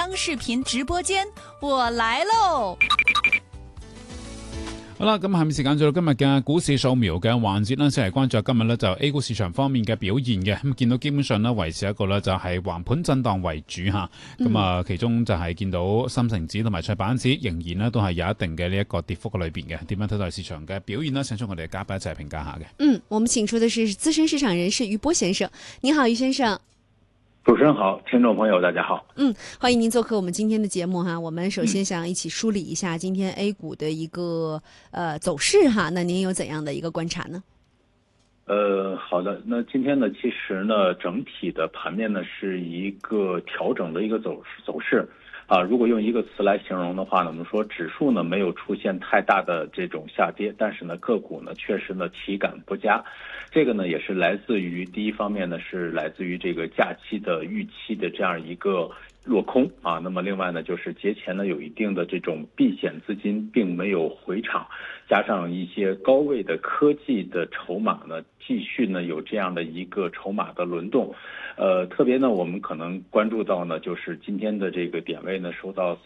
央视频直播間，我來嘍！ 好啦，咁下面時間到今日嘅股市掃描嘅環節啦，先嚟關注今日咧就 A 股市場方面嘅表現嘅。咁見到基本上咧維持一個咧就係橫盤震盪為主嚇。咁其中就係見到深成指同埋創業板指仍然咧都係有一定嘅呢一個跌幅嘅裏邊嘅。點樣睇待市場嘅表現呢？請出我哋嘅嘉賓一齊評價下嘅。 我們請出的是資深市場人士余波先生。你好，余先生。 主持人好，听众朋友大家好。 欢迎您做客我们今天的节目哈。我们首先想一起梳理一下今天 A 股的一个走势哈。那您有怎样的一个观察呢？ 好的，那今天呢，其实呢，整体的盘面呢是一个调整的一个走势。如果用一个词来形容的话呢，我们说指数呢没有出现太大的这种下跌，但是呢个股呢确实呢体感不佳，这个呢也是来自于第一方面呢是来自于这个假期的预期的这样一个落空啊，那么另外呢就是节前呢有一定的这种避险资金并没有回场，加上一些高位的科技的筹码呢继续呢有这样的一个筹码的轮动。特别呢我们可能关注到呢就是今天的这个点位呢收到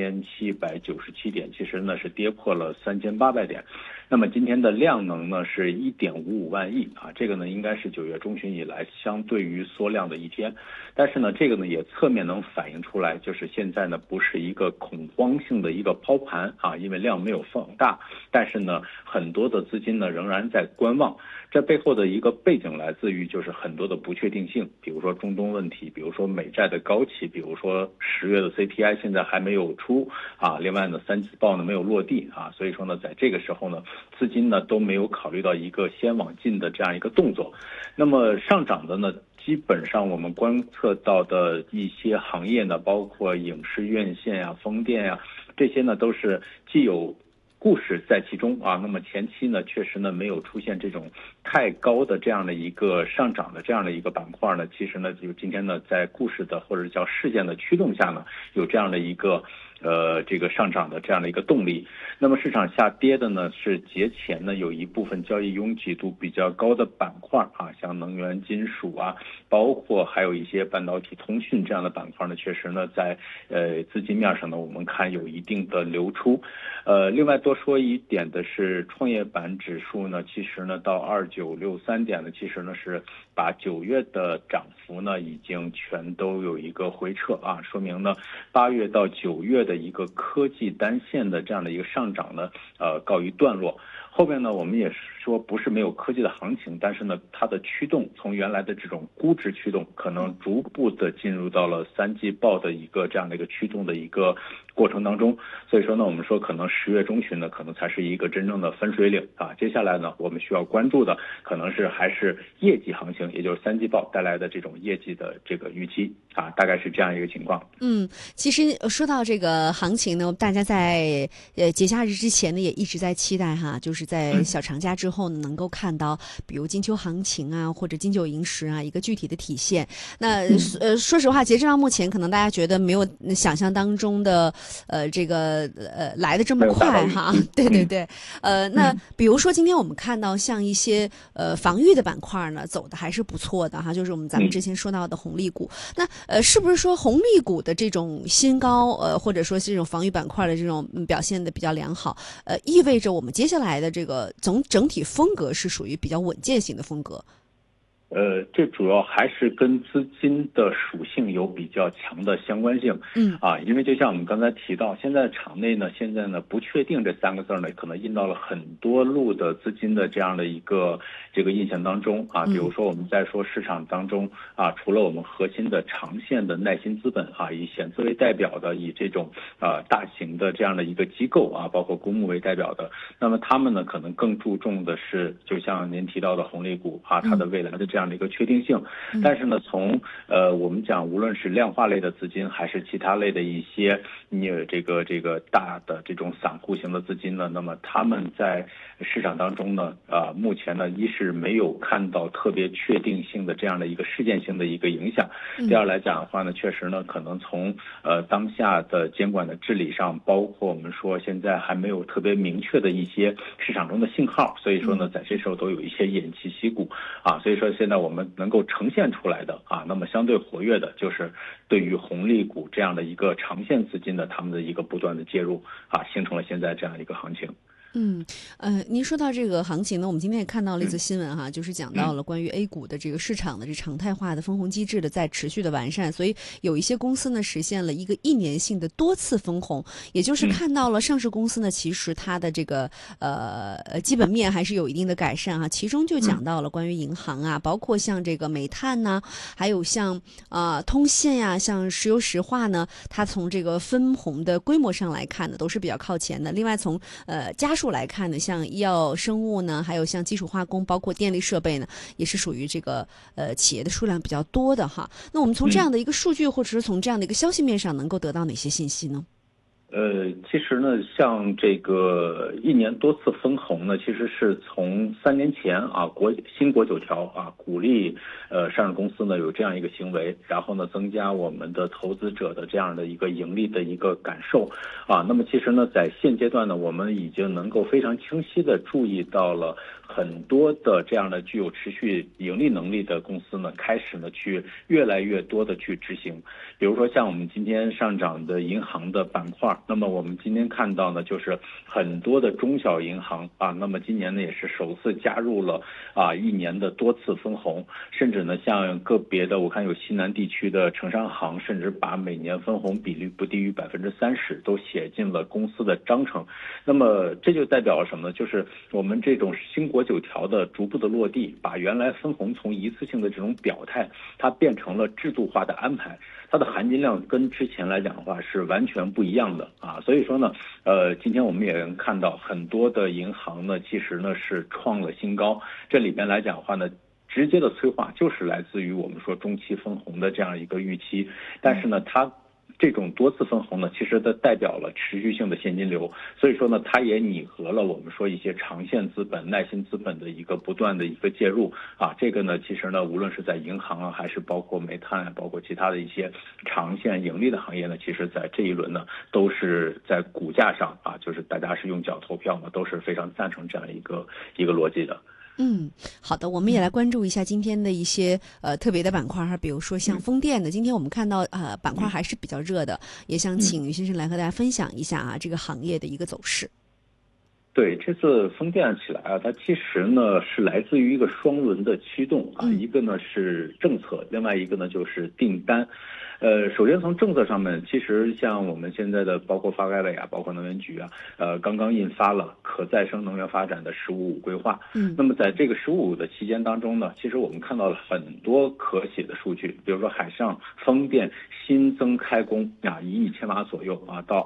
3797点，其实呢是跌破了3800点。那么今天的量能呢是 1.55 万亿啊，这个呢应该是9月中旬以来相对于缩量的一天。但是呢这个呢也侧面能反映出来，就是现在呢不是一个恐慌性的一个抛盘啊，因为量没有放大，但是呢很多的资金呢仍然在观望。这背后的一个背景来自于就是很多的不确定性，比如说中东问题，比如说美债的高企，比如说10月的 CPI 现在还没有出啊，另外呢三季报呢没有落地啊，所以说呢在这个时候呢资金呢都没有考虑到一个先往进的这样一个动作。那么上涨的呢基本上我们观测到的一些行业呢，包括影视院线呀、风电呀，这些呢都是既有故事在其中啊，那么前期呢确实呢没有出现这种太高的这样的一个上涨的这样的一个板块呢，其实呢就今天呢在故事的或者叫事件的驱动下呢有这样的一个这个上涨的这样的一个动力。那么市场下跌的呢是节前呢有一部分交易拥挤度比较高的板块啊，像能源、金属啊，包括还有一些半导体、通讯这样的板块呢，确实呢在资金面上呢我们看有一定的流出。另外多说一点的是创业板指数呢，其实呢到2963点呢，其实呢是把9月的涨幅呢已经全都有一个回撤啊，说明呢8月到9月的一个科技单线的这样的一个上涨呢告一段落。后面呢我们也说不是没有科技的行情，但是呢它的驱动从原来的这种估值驱动可能逐步的进入到了三季报的一个这样的一个驱动的一个过程当中。所以说呢我们说可能10月中旬呢可能才是一个真正的分水岭啊，接下来呢我们需要关注的可能是还是业绩行情，也就是三季报带来的这种业绩的这个预期啊，大概是这样一个情况。 其实说到这个行情呢，大家在节假日之前呢也一直在期待哈，就是在小长假之后呢能够看到比如金秋行情啊或者金九银十啊一个具体的体现。那说实话截止到目前可能大家觉得没有想象当中的这个来的这么快哈。对对对。那比如说今天我们看到像一些防御的板块呢走的还是不错的哈，就是咱们之前说到的红利股。那是不是说红利股的这种新高或者说是这种防御板块的这种表现的比较良好，意味着我们接下来的这个整体风格是属于比较稳健型的风格？ 这主要还是跟资金的属性有比较强的相关性。因为就像我们刚才提到，现在场内呢，现在呢不确定这3个字呢，可能印到了很多路的资金的这样的一个这个印象当中啊。比如说我们在说市场当中啊，除了我们核心的长线的耐心资本啊，以险资为代表的，以这种大型的这样的一个机构啊，包括公募为代表的，那么他们呢可能更注重的是，就像您提到的红利股啊，它的未来的这样的一个确定性。但是呢从我们讲无论是量化类的资金还是其他类的一些这个大的这种散户型的资金呢，那么他们在市场当中呢目前呢一是没有看到特别确定性的这样的一个事件性的一个影响。第二来讲的话呢，确实呢可能从当下的监管的治理上，包括我们说现在还没有特别明确的一些市场中的信号，所以说呢在这时候都有一些偃旗息鼓啊。所以说现现在我们能够呈现出来的那么相对活跃的就是对于红利股这样的一个长线资金的他们的一个不断的介入形成了现在这样一个行情。 您说到这个行情呢，我们今天也看到了一则新闻哈，就是讲到了关于 A 股的这个市场的这常态化的分红机制的在持续的完善，所以有一些公司呢实现了一个1年性的多次分红，也就是看到了上市公司呢其实它的这个基本面还是有一定的改善哈，其中就讲到了关于银行啊，包括像这个煤炭呐，还有像通信呀，像石油石化呢，它从这个分红的规模上来看呢都是比较靠前的。另外从家数来看呢，像医药生物呢，还有像基础化工，包括电力设备呢，也是属于这个企业的数量比较多的哈。那我们从这样的一个数据，或者是从这样的一个消息面上，能够得到哪些信息呢？ 其实呢，像这个1年多次分红呢，其实是从3年前新国9条鼓励上市公司呢有这样一个行为，然后呢增加我们的投资者的这样的一个盈利的一个感受那么其实呢，在现阶段呢，我们已经能够非常清晰的注意到了很多的这样的具有持续盈利能力的公司呢，开始呢去越来越多的去执行。比如说像我们今天上涨的银行的板块，那么我们今天看到呢，就是很多的中小银行那么今年呢也是首次加入了1年的多次分红，甚至呢像个别的我看有西南地区的城商行，甚至把每年分红比率不低于30%都写进了公司的章程。那么这就代表了什么呢？就是我们这种新国9条的逐步的落地，把原来分红从一次性的这种表态，它变成了制度化的安排，它的含金量跟之前来讲的话是完全不一样的所以说呢，今天我们也能看到很多的银行呢，其实呢是创了新高，这里边来讲的话呢，直接的催化就是来自于我们说中期分红的这样一个预期，但是呢，它这种多次分红呢，其实它代表了持续性的现金流，所以说呢，它也拟合了我们说一些长线资本、耐心资本的一个不断的一个介入这个呢，其实呢，无论是在银行还是包括煤炭包括其他的一些长线盈利的行业呢，其实在这一轮呢，都是在股价上就是大家是用脚投票嘛，都是非常赞成这样一个逻辑的。 好的，我们也来关注一下今天的一些特别的板块哈，比如说像风电的，今天我们看到板块还是比较热的，也想请于先生来和大家分享一下这个行业的一个走势。 对，这次风电起来它其实呢是来自于一个双轮的驱动一个呢是政策，另外一个呢就是订单。首先从政策上面，其实像我们现在的包括发改委包括能源局刚刚印发了可再生能源发展的“15+5”规划。那么在这个“15+5”的期间当中呢，其实我们看到了很多可喜的数据，比如说海上风电新增开工1亿千瓦左右到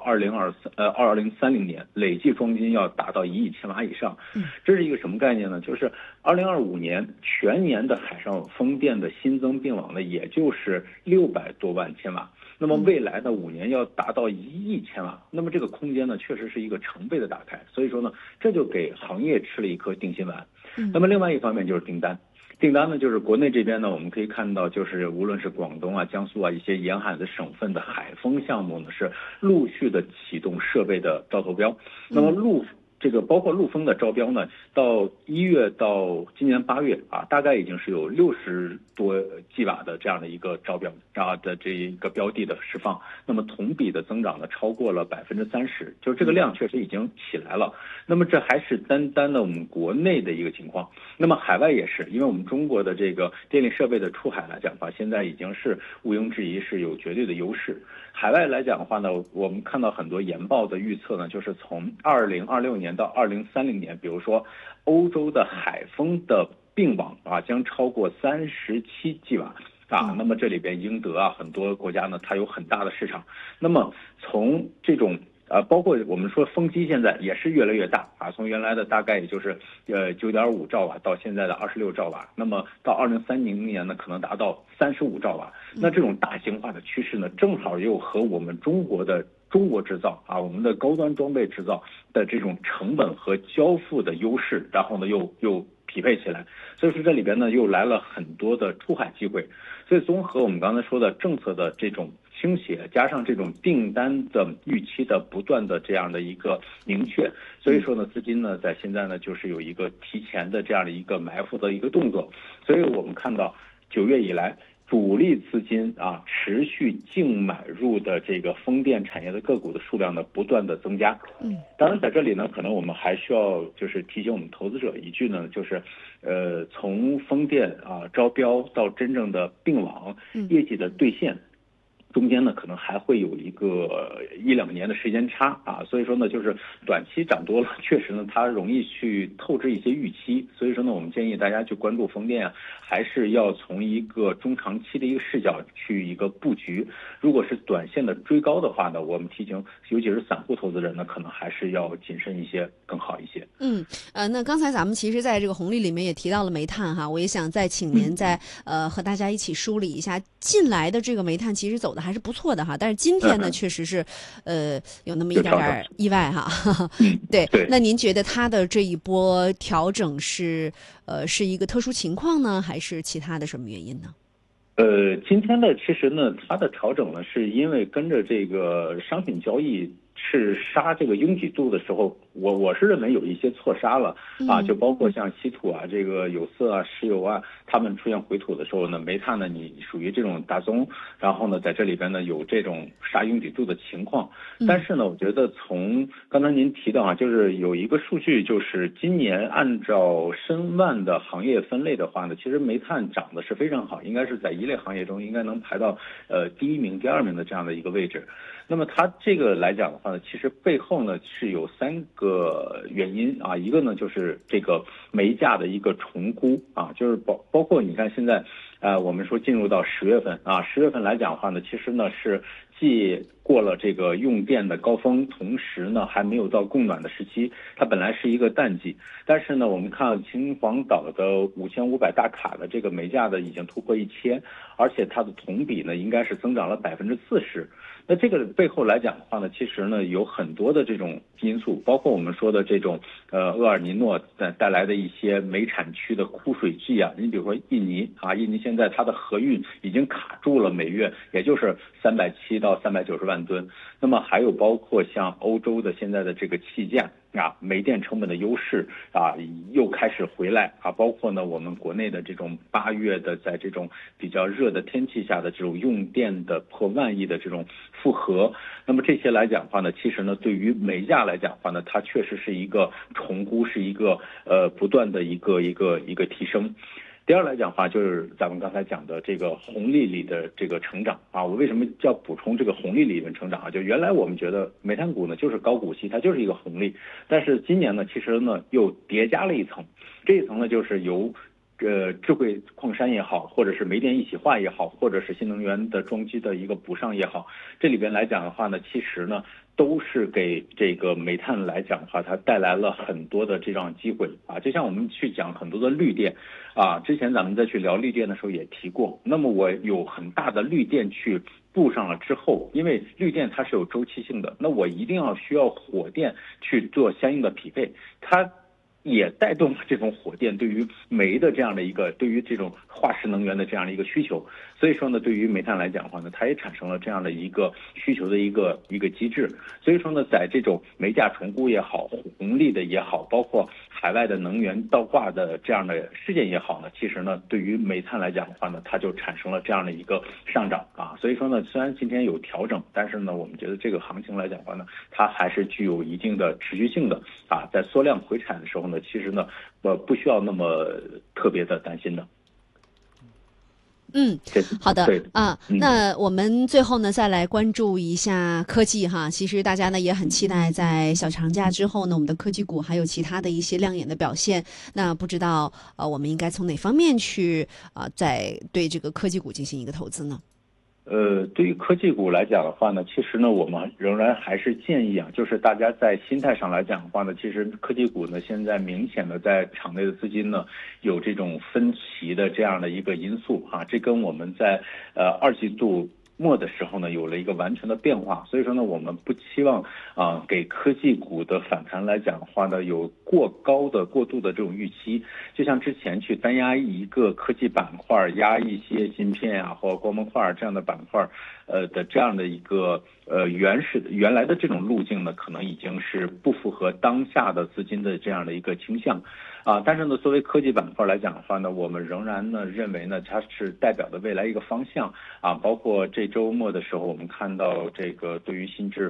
2030年累计装机要达到1亿千瓦以上。这是一个什么概念呢？就是2025年全年的海上风电的新增并网呢，也就是600多万千瓦。那么未来的5年要达到1亿千瓦，那么这个空间呢，确实是一个成倍的打开。所以说呢，这就给行业吃了一颗定心丸。那么另外一方面就是订单。订单呢，就是国内这边呢，我们可以看到，就是无论是广东江苏一些沿海的省份的海风项目呢，是陆续的启动设备的招投标。那么这个包括陆风的招标呢，到1月到今年8月大概已经是有60多吉瓦的这样的一个招标的这一个标的的释放，那么同比的增长呢超过了30%，就是这个量确实已经起来了。那么这还是单的我们国内的一个情况，那么海外也是，因为我们中国的这个电力设备的出海来讲的话，现在已经是毋庸置疑是有绝对的优势。海外来讲的话呢，我们看到很多研报的预测呢，就是从2026年到2030年，比如说欧洲的海风的并网将超过37吉瓦那么这里边英德很多国家呢，它有很大的市场。那么从这种包括我们说风机现在也是越来越大从原来的大概也就是9.5兆瓦到现在的26兆瓦，那么到2030年呢，可能达到35兆瓦。那这种大型化的趋势呢，正好又和我们中国制造我们的高端装备制造的这种成本和交付的优势，然后呢又匹配起来，所以说这里边呢又来了很多的出海机会。所以综合我们刚才说的政策的这种倾斜，加上这种订单的预期的不断的这样的一个明确，所以说呢，资金呢在现在呢就是有一个提前的这样的一个埋伏的一个动作，所以我们看到9月以来，主力资金持续净买入的这个风电产业的个股的数量呢不断的增加。当然在这里呢，可能我们还需要就是提醒我们投资者一句呢，就是从风电招标到真正的并网业绩的兑现，中间呢可能还会有一个1-2年的时间差所以说呢，就是短期涨多了，确实呢它容易去透支一些预期，所以说呢，我们建议大家去关注风电还是要从一个中长期的一个视角去一个布局。如果是短线的追高的话呢，我们提醒，尤其是散户投资人呢，可能还是要谨慎一些，更好一些。 那刚才咱们其实在这个红利里面也提到了煤炭哈，我也想再请您再和大家一起梳理一下近来的这个煤炭其实走的还是不错的哈，但是今天呢确实是有那么一点点意外哈。对，那您觉得它的这一波调整是一个特殊情况呢，还是其他的什么原因呢？ 今天呢，其实呢，它的调整呢，是因为跟着这个商品交易是杀这个拥挤度的时候，我是认为有一些错杀了就包括像稀土这个有色石油它们出现回吐的时候呢，煤炭呢你属于这种大宗，然后呢在这里边呢有这种杀拥挤度的情况。但是呢，我觉得从刚才您提到就是有一个数据，就是今年按照申万的行业分类的话呢，其实煤炭涨得是非常好，应该是在一类行业中应该能排到第1名、第2名的这样的一个位置。那么它这个来讲的话呢，其实背后呢是有3个原因一个呢就是这个煤价的一个重估就是包括你看现在我们说进入到10月份10月份来讲的话呢，其实呢是既过了这个用电的高峰，同时呢还没有到供暖的时期，它本来是一个淡季，但是呢我们看秦皇岛的5500大卡的这个煤价的已经突破1000，而且它的同比呢应该是增长了40%。那这个背后来讲的话呢，其实呢有很多的这种因素，包括我们说的这种厄尔尼诺带来的一些煤产区的枯水季你比如说印尼印尼现在它的河运已经卡住了，每月也就是370到390万吨。那么还有包括像欧洲的现在的这个气价煤电成本的优势又开始回来包括呢我们国内的这种8月的在这种比较热的天气下的这种用电的破万亿的这种复合。那么这些来讲的话呢，其实呢对于煤价来讲的话呢，它确实是一个重估，是一个不断的一个提升。第二来讲的话，就是咱们刚才讲的这个红利里的这个成长我为什么叫补充这个红利里面成长就原来我们觉得煤炭股呢就是高股息，它就是一个红利，但是今年呢其实呢又叠加了一层，这一层呢就是由智慧矿山也好，或者是煤电一体化也好，或者是新能源的装机的一个补上也好，这里边来讲的话呢，其实呢都是给这个煤炭来讲的话，它带来了很多的这样机会就像我们去讲很多的绿电之前咱们在去聊绿电的时候也提过，那么我有很大的绿电去布上了之后，因为绿电它是有周期性的，那我一定需要火电去做相应的匹配，它也带动了这种火电对于煤的这样的一个对于这种化石能源的这样的一个需求。所以说呢，对于煤炭来讲的话呢，它也产生了这样的一个需求的一个机制。所以说呢，在这种煤价重估也好，红利的也好，包括海外的能源倒挂的这样的事件也好呢，其实呢对于煤炭来讲的话呢，它就产生了这样的一个上涨所以说呢，虽然今天有调整，但是呢我们觉得这个行情来讲的话呢，它还是具有一定的持续性的在缩量回踩的时候呢，其实呢不需要那么特别的担心的。 好的那我们最后呢再来关注一下科技哈。其实大家呢也很期待在小长假之后呢，我们的科技股还有其他的一些亮眼的表现。那不知道我们应该从哪方面去再对这个科技股进行一个投资呢？ 对于科技股来讲的话呢，其实呢我们仍然还是建议就是大家在心态上来讲的话呢，其实科技股呢现在明显的在场内的资金呢有这种分歧的这样的一个因素这跟我们在2季度末的时候呢，有了一个完全的变化。所以说呢，我们不期望给科技股的反弹来讲的话呢，有过度的这种预期。就像之前去单压一个科技板块，压一些芯片啊或光模块这样的板块，的这样的一个原来的这种路径呢，可能已经是不符合当下的资金的这样的一个倾向。但是呢，作为科技板块来讲的话呢，我们仍然呢认为呢，它是代表的未来一个方向包括这周末的时候，我们看到这个对于新智